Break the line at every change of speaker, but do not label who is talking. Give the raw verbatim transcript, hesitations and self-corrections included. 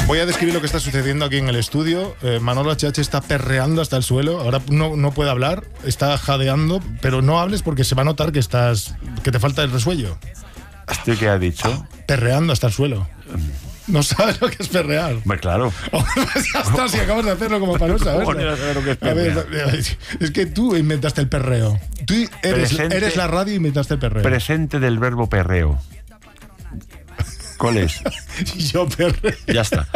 Voy a describir lo que está sucediendo aquí en el estudio. Eh, Manolo H H está perreando hasta el suelo. Ahora no, no puede hablar, está jadeando, pero no hables porque se va a notar que estás, que te falta el resuello.
¿Este qué ha dicho?
Perreando hasta el suelo. No sabes lo que es perrear.
Pues claro.
Pues ya está, si acabas de hacerlo como para no saberlo.
¿Cómo no vas a saber lo que es
A ver,
perrear?
es que tú inventaste el perreo. Tú eres,
Presente-
eres la radio y inventaste el perreo.
Presente del verbo perreo. ¿Cuál es?
Y yo perreo.
Ya está.